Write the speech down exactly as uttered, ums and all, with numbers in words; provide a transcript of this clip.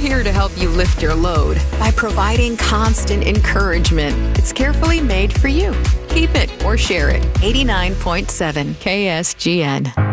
here to help you lift your load by providing constant encouragement. It's carefully made for you. Keep it or share it. eighty-nine point seven K S G N.